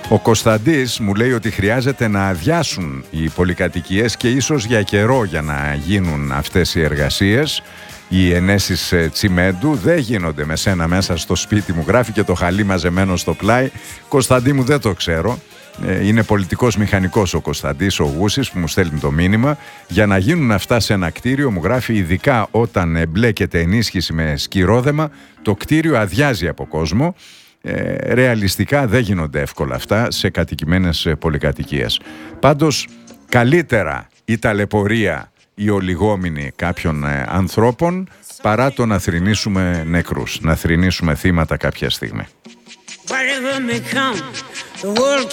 Ο Κωνσταντής μου λέει ότι χρειάζεται να αδειάσουν οι πολυκατοικίες και ίσως για καιρό για να γίνουν αυτές οι εργασίες. Οι ενέσεις τσιμέντου δεν γίνονται με σένα μέσα στο σπίτι μου. Γράφει και το χαλί μαζεμένο στο πλάι. Κωνσταντί μου, δεν το ξέρω. Είναι πολιτικός μηχανικός ο Κωνσταντής ο Γούσης που μου στέλνει το μήνυμα. Για να γίνουν αυτά σε ένα κτίριο, μου γράφει, ειδικά όταν εμπλέκεται ενίσχυση με σκυρόδεμα, το κτίριο αδειάζει από κόσμο. Ρεαλιστικά δεν γίνονται εύκολα αυτά σε κατοικημένες πολυκατοικίες. Πάντως καλύτερα η ταλαιπωρία, η ολιγόμηνη κάποιων ανθρώπων παρά το να θρηνήσουμε νεκρούς, να θρηνήσουμε θύματα κάποια στιγμή. The world